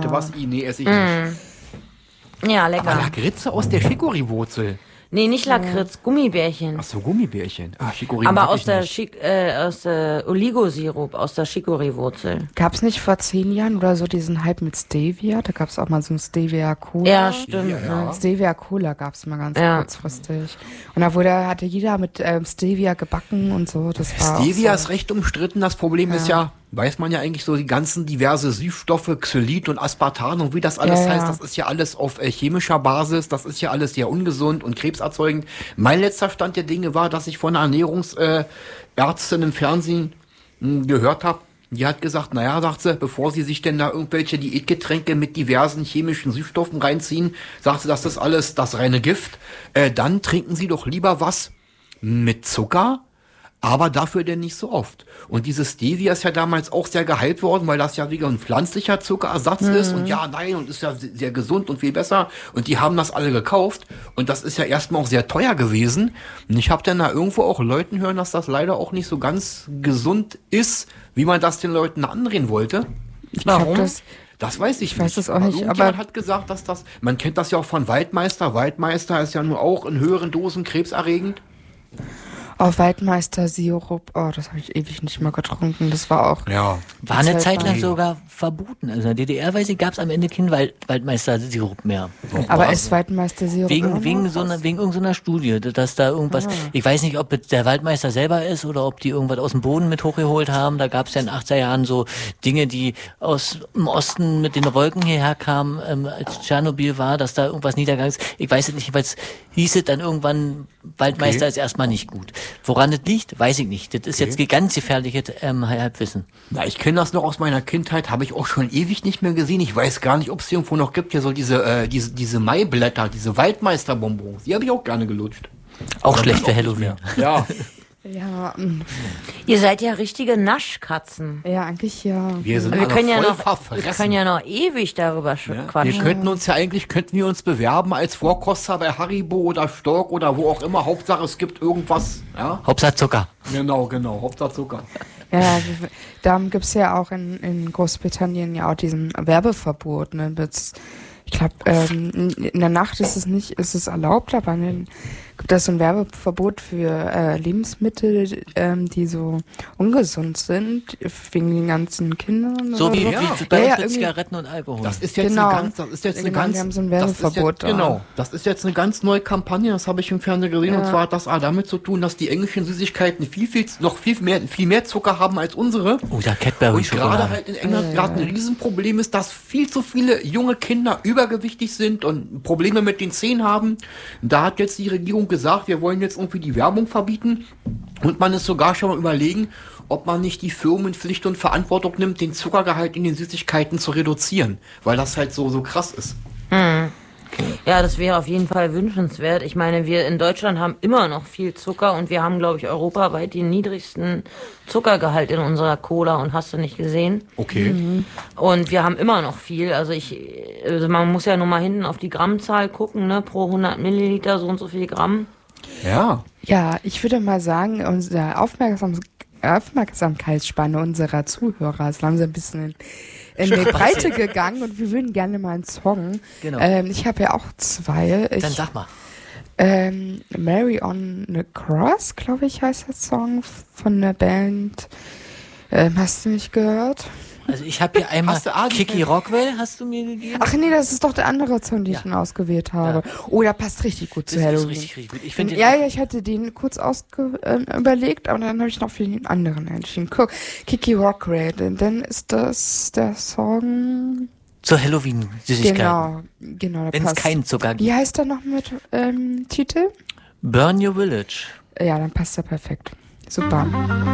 heute was? Nee, esse ich nicht. Ja, lecker. Aber Lakritze aus der Chicorée-Wurzel. Nee, nicht Lakritz, Gummibärchen. Ach so, Gummibärchen. Chicorée Aber mag aus ich der, nicht. aus der Oligosirup, aus der Chicorée-Wurzel. Gab's nicht vor 10 Jahren oder so diesen Hype mit Stevia? Da gab's auch mal so ein Stevia-Cola. Ja, stimmt. Ja. Ne? Stevia-Cola gab's mal ganz Ja. kurzfristig. Und da hatte jeder mit Stevia gebacken und so. Das war Stevia auch ist recht umstritten. Das Problem ist ja, weiß man ja eigentlich so, die ganzen diverse Süßstoffe, Xylit und Aspartan und wie das alles Ja, heißt, ja. das ist ja alles auf chemischer Basis, das ist ja alles sehr ungesund und krebserzeugend. Mein letzter Stand der Dinge war, dass ich von einer Ernährungsärztin im Fernsehen gehört habe, die hat gesagt, naja, sagt sie, bevor sie sich denn da irgendwelche Diätgetränke mit diversen chemischen Süßstoffen reinziehen, sagt sie, das ist alles das reine Gift, dann trinken Sie doch lieber was mit Zucker, aber dafür denn nicht so oft. Und dieses Stevia ist ja damals auch sehr gehypt worden, weil das ja wieder ein pflanzlicher Zuckerersatz ist und und ist ja sehr gesund und viel besser. Und die haben das alle gekauft und das ist ja erstmal auch sehr teuer gewesen. Und ich habe dann da irgendwo auch Leuten hören, dass das leider auch nicht so ganz gesund ist, wie man das den Leuten andrehen wollte. Warum? Das weiß ich weiß nicht. es auch nicht, Irgendjemand aber- hat gesagt, dass man kennt das ja auch von Waldmeister. Waldmeister ist ja nur auch in höheren Dosen krebserregend. Waldmeister-Sirup. Oh, das habe ich ewig nicht mehr getrunken. Das war auch... Ja. War eine Zeit lang lang sogar verboten. Also in der DDR, weiß ich, gab es am Ende keinen Waldmeister-Sirup mehr. Aber ist Waldmeister-Sirup immer noch Wegen was? irgendeiner Studie, dass da irgendwas, ich weiß nicht, ob es der Waldmeister selber ist oder ob die irgendwas aus dem Boden mit hochgeholt haben. Da gab es ja in den 80er Jahren so Dinge, die aus dem Osten mit den Wolken hierher kamen, als Tschernobyl war, dass da irgendwas niedergegangen ist. Ich weiß es nicht, weil es hieß es dann irgendwann, Waldmeister ist erstmal nicht gut. Woran das liegt, weiß ich nicht. Das ist jetzt ganz gefährliches Halbwissen. Na, ich kenne das noch aus meiner Kindheit, habe ich auch schon ewig nicht mehr gesehen. Ich weiß gar nicht, ob es irgendwo noch gibt. Hier so diese Maiblätter, diese Waldmeisterbonbons. Die habe ich auch gerne gelutscht. Auch schlecht für Halloween. Ja, Ja, Ihr seid ja richtige Naschkatzen. ja, eigentlich ja. wir sind Wir alle können, ja voll noch, wir verfressen. können ja noch ewig darüber Wir quatschen. könnten wir uns bewerben als Vorkoster bei Haribo oder Stork oder wo auch immer. Hauptsache es gibt irgendwas. Ja, Hauptsache Zucker. genau. Hauptsache Zucker. Ja, da gibt's ja auch in Großbritannien ja auch diesen Werbeverbot. Ne? Ich glaube, in der Nacht ist es erlaubt, aber gibt es so ein Werbeverbot für Lebensmittel, die so ungesund sind, wegen den ganzen Kindern. So oder wie so. bei uns mit irgendwie- Zigaretten und Alkohol. Das ist jetzt Genau. eine Wir haben so ein Werbeverbot. Das ist jetzt eine ganz neue Kampagne, das habe ich im Fernsehen gesehen, und zwar hat das damit zu tun, dass die englischen Süßigkeiten viel mehr Zucker haben als unsere. Oh, da Und Cadbury-Schokolade. gerade halt in England gerade ein Riesenproblem ist, dass viel zu viele junge Kinder übergewichtig sind und Probleme mit den Zähnen haben. Da hat jetzt die Regierung gesagt, wir wollen jetzt irgendwie die Werbung verbieten. Und man ist sogar schon mal überlegen, ob man nicht die Firmen Pflicht und Verantwortung nimmt, den Zuckergehalt in den Süßigkeiten zu reduzieren. Weil das halt so krass ist. Ja, das wäre auf jeden Fall wünschenswert. Ich meine, wir in Deutschland haben immer noch viel Zucker und wir haben, glaube ich, europaweit den niedrigsten Zuckergehalt in unserer Cola und hast du nicht gesehen? Okay. Und wir haben immer noch viel. Also man muss ja nur mal hinten auf die Grammzahl gucken, ne? Pro 100 Milliliter so und so viel Gramm. Ja. Ja, ich würde mal sagen, unsere Aufmerksamkeitsspanne unserer Zuhörer ist langsam ein bisschen in die Breite gegangen und wir würden gerne mal einen Song. Genau. Ich habe ja auch zwei. Dann sag mal. Mary on the Cross, glaube ich, heißt der Song von der Band. Hast du nicht gehört? Also ich habe hier einmal Hast du Adi- Kiki Rockwell, hast du mir gegeben? Ach nee, das ist doch der andere Song, den ich dann ausgewählt habe. Oh, der passt richtig gut zu Das ist Halloween. richtig gut. Ich finde Ja, ich hatte den kurz überlegt, aber dann habe ich noch für den anderen entschieden. Kiki Rockwell, denn dann ist das der Song... zur Halloween-Süßigkeiten. Genau, der Wenn es passt. keinen Zucker gibt. Wie heißt der noch mit Titel? Burn Your Village. Ja, dann passt der perfekt. Super.